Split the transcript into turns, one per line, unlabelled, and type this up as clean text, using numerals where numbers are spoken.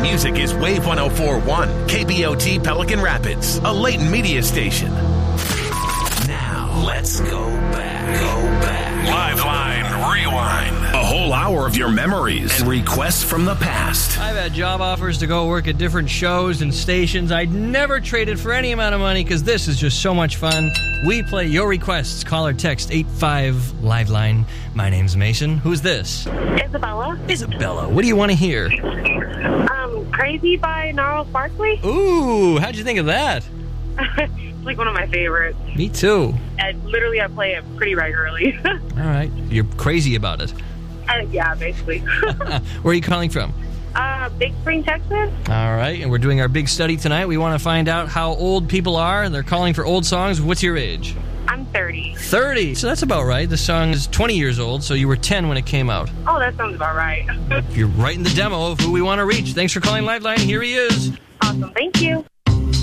music is Wave 104.1, KBOT Pelican Rapids, a Leighton Media station. Now, let's go back. Liveline Rewind. A whole hour of your memories and requests from the past.
I've had job offers to go work at different shows and stations. I'd never traded for any amount of money because this is just so much fun. We play your requests. Call or text 85 Liveline. My name's Mason. Who's this?
Isabella.
Isabella. What do you want to hear?
Crazy by Gnarls Barkley.
Ooh, how'd you think of that?
It's like one of my favorites.
Me too.
I play it pretty regularly.
All right. You're crazy about it.
Yeah, basically.
Where are you calling from?
Big Spring, Texas.
All right. And we're doing our big study tonight. We want to find out how old people are. They're calling for old songs. What's your age?
I'm 30.
30. So that's about right. The song is 20 years old, so you were 10 when it came out.
Oh, that sounds about right.
You're right in the demo of who we want to reach. Thanks for calling Liveline. Here he is.
Awesome. Thank you.